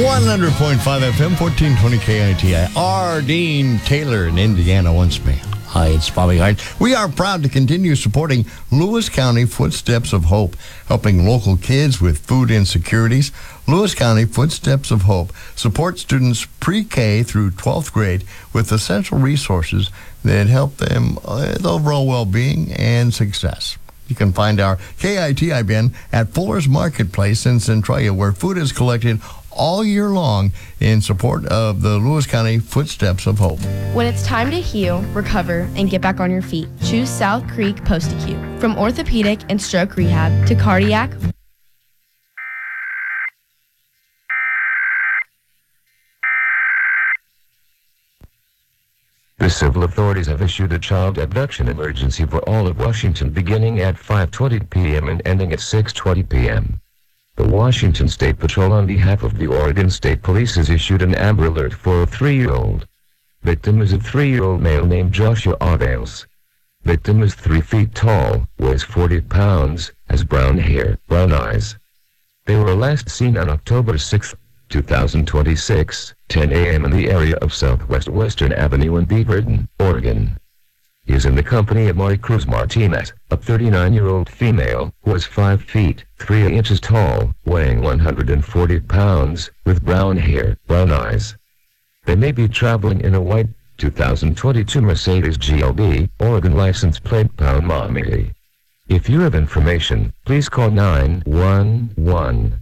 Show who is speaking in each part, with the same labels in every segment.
Speaker 1: 100.5 FM, 1420 KITI. R. Dean Taylor in Indiana once me. Hi, it's Bobby Hart. We are proud to continue supporting Lewis County Footsteps of Hope, helping local kids with food insecurities. Lewis County Footsteps of Hope supports students pre-K through 12th grade with essential resources that help them with overall well-being and success. You can find our KITI bin at Fuller's Marketplace in Centralia, where food is collected all year long in support of the Lewis County Footsteps of Hope.
Speaker 2: When it's time to heal, recover, and get back on your feet, choose South Creek Post-Acute. From orthopedic and stroke rehab to cardiac.
Speaker 3: The civil authorities have issued a child abduction emergency for all of Washington beginning at 5:20 p.m. and ending at 6:20 p.m. The Washington State Patrol on behalf of the Oregon State Police has issued an Amber Alert for a 3-year-old. Victim is a 3-year-old male named Joshua Avales. Victim is 3 feet tall, weighs 40 pounds, has brown hair, brown eyes. They were last seen on October 6, 2026, 10 a.m. in the area of Southwest Western Avenue in Beaverton, Oregon. He is in the company of Maricruz Martinez, a 39-year-old female who is 5 feet, 3 inches tall, weighing 140 pounds, with brown hair, brown eyes. They may be traveling in a white 2022 Mercedes GLB, Oregon license plate pound mommy. If you have information, please call 911.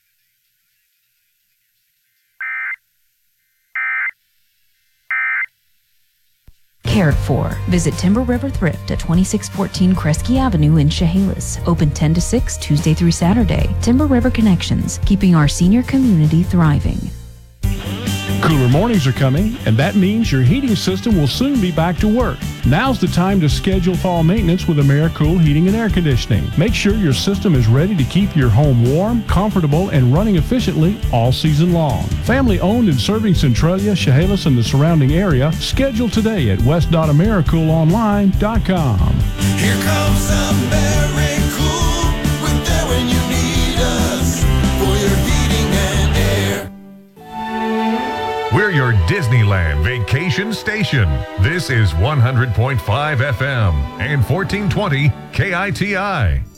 Speaker 4: Cared for. Visit Timber River Thrift at 2614 Kresge Avenue in Chehalis. Open 10 to 6 Tuesday through Saturday. Timber River Connections, keeping our senior community thriving.
Speaker 5: Cooler mornings are coming, and that means your heating system will soon be back to work. Now's the time to schedule fall maintenance with AmeriCool Heating and Air Conditioning. Make sure your system is ready to keep your home warm, comfortable, and running efficiently all season long. Family owned and serving Centralia, Chehalis, and the surrounding area. Schedule today at west.americoolonline.com.
Speaker 6: Here comes AmeriCool. We're there when you need us for your heating and air.
Speaker 7: We're your Disneyland vacation station. This is 100.5 FM and 1420 KITI.